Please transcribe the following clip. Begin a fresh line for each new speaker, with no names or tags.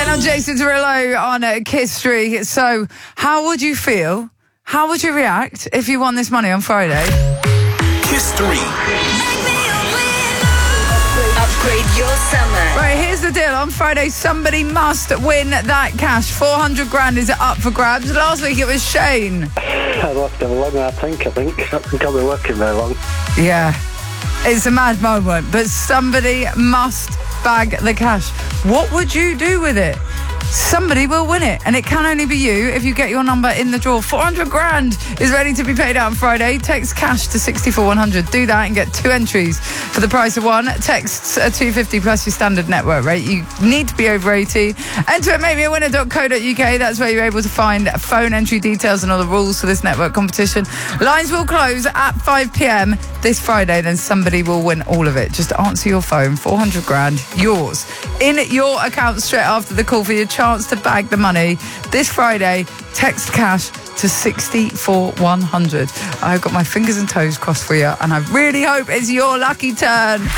Getting on Jason Derulo on Kiss Street. So, how would you feel? How would you react if you won this money on Friday?
Kiss 3.
Upgrade your summer.
Right, here's the deal. On Friday, somebody must win that cash. 400 grand is up for grabs. Last week, it was Shane.
I'll have to have a long, I think. I don't think I'll be working very long.
Yeah, it's a mad moment, but somebody must bag the cash. What would you do with it? Somebody will win it, and it can only be you if you get your number in the draw. 400 grand is ready to be paid out on Friday. Text cash to 64100. Do that and get 2 entries for the price of 1. Texts are $2.50 plus your standard network rate. You need to be over 18. Enter at makemeawinner.co.uk. That's where you're able to find phone entry details and all the rules for this network competition. Lines will close at 5 p.m. this Friday, then somebody will win all of it. Just answer your phone. 400 grand, yours, in your account straight after the call for your chance to bag the money this Friday. Text cash to 64100. I've got my fingers and toes crossed for you, and I really hope it's your lucky turn.